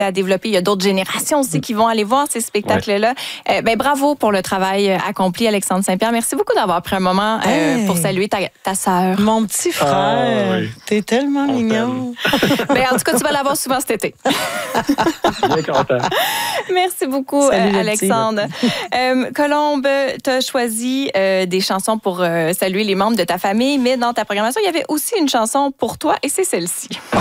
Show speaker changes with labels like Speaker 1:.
Speaker 1: à développer. Il y a d'autres générations aussi qui vont aller voir ces spectacles-là. Bravo pour le travail accompli, Alexandre Saint-Pierre. Merci beaucoup d'avoir pris un moment pour saluer ta sœur.
Speaker 2: Mon petit frère, t'es tellement mignon.
Speaker 1: En tout cas, tu vas l'avoir souvent cet été.
Speaker 3: Bien content.
Speaker 1: Merci beaucoup, Alexandre. Colombe, tu as choisi des chansons pour saluer les membres de ta famille, mais dans ta programmation, il y avait aussi une chanson pour toi et c'est celle-ci.